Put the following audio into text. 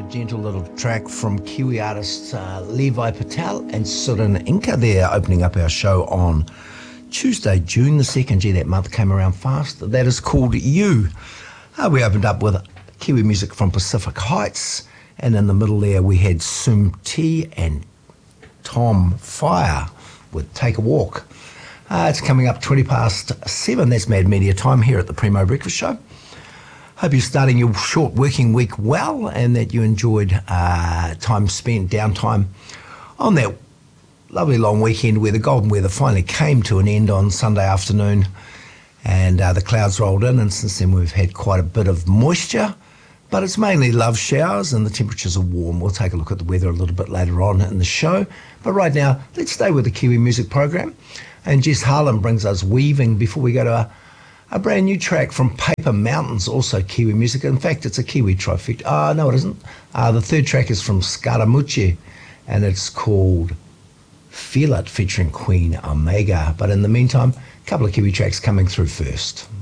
Gentle little track from Kiwi artists Levi Patel and Surin Inca there, opening up our show on Tuesday, June the 2nd. Gee, that month came around fast. That is called You. We opened up with Kiwi music from Pacific Heights, and in the middle there we had Sum T and Tom Fire with Take a Walk. It's coming up 20 past 7. That's Mad Media time here at the Primo Breakfast Show. Hope you're starting your short working week well and that you enjoyed time spent, downtime on that lovely long weekend where the golden weather finally came to an end on Sunday afternoon and the clouds rolled in, and since then we've had quite a bit of moisture, but it's mainly love showers and the temperatures are warm. We'll take a look at the weather a little bit later on in the show, but right now let's stay with the Kiwi music program, and Jess Harlan brings us Weaving before we go to a brand new track from Paper Mountains, also Kiwi music. In fact, it's a Kiwi trifecta. No, it isn't. The third track is from Scaramucci, and it's called Feel It, featuring Queen Omega. But in the meantime, a couple of Kiwi tracks coming through first.